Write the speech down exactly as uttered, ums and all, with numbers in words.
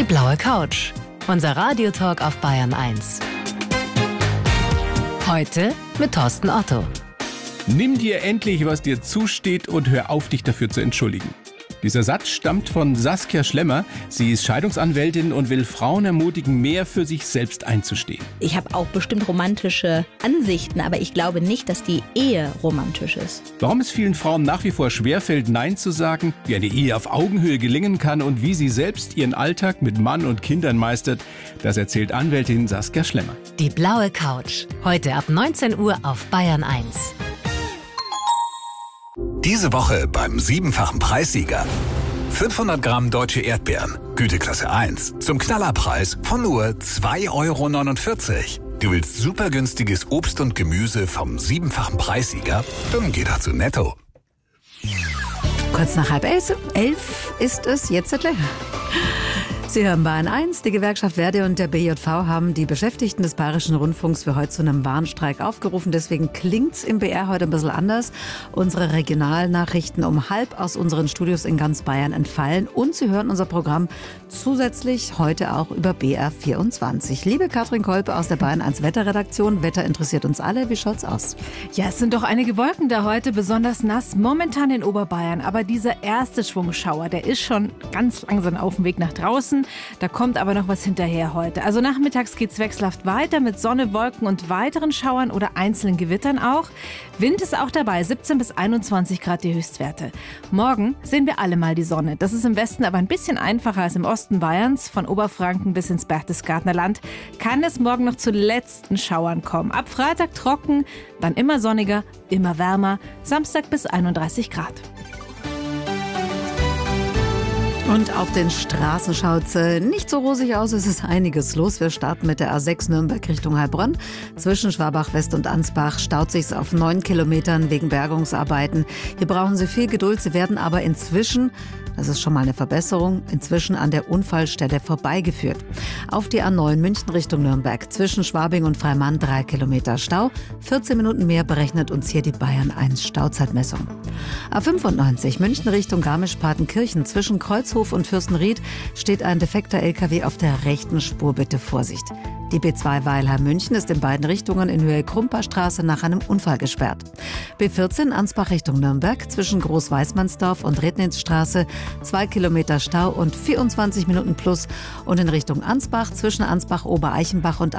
Die blaue Couch. Unser Radiotalk auf Bayern eins. Heute mit Thorsten Otto. Nimm dir endlich, was dir zusteht und hör auf, dich dafür zu entschuldigen. Dieser Satz stammt von Saskia Schlemmer. Sie ist Scheidungsanwältin und will Frauen ermutigen, mehr für sich selbst einzustehen. Ich habe auch bestimmt romantische Ansichten, aber ich glaube nicht, dass die Ehe romantisch ist. Warum es vielen Frauen nach wie vor schwerfällt, Nein zu sagen, wie eine Ehe auf Augenhöhe gelingen kann und wie sie selbst ihren Alltag mit Mann und Kindern meistert, das erzählt Anwältin Saskia Schlemmer. Die blaue Couch. Heute ab neunzehn Uhr auf Bayern eins. Diese Woche beim siebenfachen Preissieger. fünfhundert Gramm deutsche Erdbeeren, Güteklasse eins, zum Knallerpreis von nur zwei Euro neunundvierzig. Du willst super günstiges Obst und Gemüse vom siebenfachen Preissieger? Dann geh doch zu Netto. Kurz nach halb elf, elf ist es jetzt. Sie hören Bayern eins. Die Gewerkschaft Verdi und der B J V haben die Beschäftigten des Bayerischen Rundfunks für heute zu einem Warnstreik aufgerufen. Deswegen klingt's im B R heute ein bisschen anders. Unsere Regionalnachrichten um halb aus unseren Studios in ganz Bayern entfallen. Und Sie hören unser Programm zusätzlich heute auch über B R vierundzwanzig. Liebe Katrin Kolpe aus der Bayern eins Wetterredaktion. Wetter interessiert uns alle. Wie schaut's aus? Ja, es sind doch einige Wolken da heute, besonders nass. Momentan in Oberbayern. Aber dieser erste Schwungschauer, der ist schon ganz langsam auf dem Weg nach draußen. Da kommt aber noch was hinterher heute. Also nachmittags geht's wechselhaft weiter mit Sonne, Wolken und weiteren Schauern oder einzelnen Gewittern auch. Wind ist auch dabei, siebzehn bis einundzwanzig Grad die Höchstwerte. Morgen sehen wir alle mal die Sonne. Das ist im Westen aber ein bisschen einfacher als im Osten Bayerns. Von Oberfranken bis ins Berchtesgadener Land kann es morgen noch zu letzten Schauern kommen. Ab Freitag trocken, dann immer sonniger, immer wärmer. Samstag bis einunddreißig Grad. Und auf den Straßen schaut's nicht so rosig aus. Es ist einiges los. Wir starten mit der A sechs Nürnberg Richtung Heilbronn. Zwischen Schwabach West und Ansbach staut sich's auf neun Kilometern wegen Bergungsarbeiten. Hier brauchen Sie viel Geduld. Sie werden aber inzwischen, das ist schon mal eine Verbesserung, inzwischen an der Unfallstelle vorbeigeführt. Auf die A neun München Richtung Nürnberg. Zwischen Schwabing und Freimann drei Kilometer Stau. vierzehn Minuten mehr berechnet uns hier die Bayern eins Stauzeitmessung. A fünfundneunzig München Richtung Garmisch-Partenkirchen. Zwischen Kreuzhof und Fürstenried steht ein defekter L K W auf der rechten Spur. Bitte Vorsicht. Die B zwei Weilheim München ist in beiden Richtungen in Höhe Krumperstraße nach einem Unfall gesperrt. B vierzehn Ansbach Richtung Nürnberg zwischen Großweißmannsdorf und Rednitzstraße zwei Kilometer Stau und vierundzwanzig Minuten plus. Und in Richtung Ansbach zwischen Ansbach, Obereichenbach und